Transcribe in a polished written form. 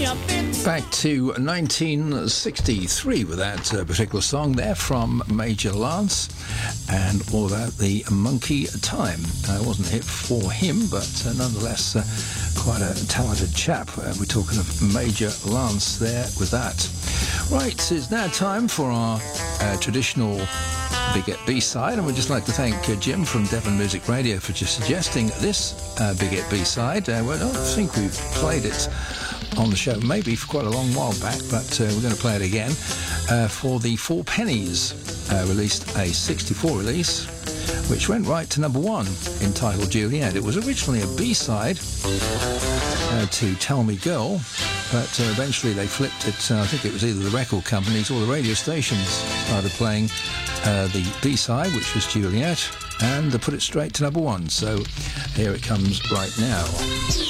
Back to 1963 with that particular song there from Major Lance, and all about the Monkey Time. It wasn't a hit for him, but nonetheless quite a talented chap. We're talking of Major Lance there with that. Right, it's now time for our traditional Big B-side, and we'd just like to thank Jim from Devon Music Radio for just suggesting this Big B-side. I don't think we've played it on the show, maybe for quite a long while back, but we're going to play it again. For the Four Pennies released a 64 release, which went right to number one, entitled Juliet. It was originally a B-side to Tell Me Girl, but eventually they flipped it. I think it was either the record companies or the radio stations started playing the B-side, which was Juliet, and they put it straight to number one. So here it comes right now.